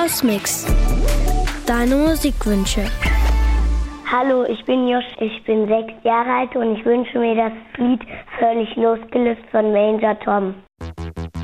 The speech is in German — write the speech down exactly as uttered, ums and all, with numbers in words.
Hausmix. Deine Musikwünsche. Hallo, ich bin Josh, ich bin sechs Jahre alt und ich wünsche mir das Lied Völlig losgelöst von Ranger Tom.